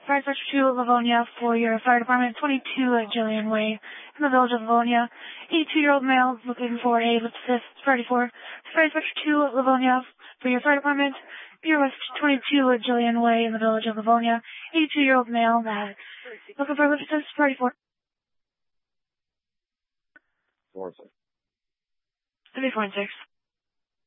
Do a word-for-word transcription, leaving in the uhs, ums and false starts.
Fire Dispatch two at Livonia for your fire department, twenty-two at Jillian Way in the village of Livonia. eighty-two-year-old male looking for a lip assist, thirty-four. Fire Dispatch two at Livonia for your fire department, Pier West twenty-two at Jillian Way in the village of Livonia. eighty-two-year-old male that looking for a lip assist, thirty-four. Four, six. thirty-four and six.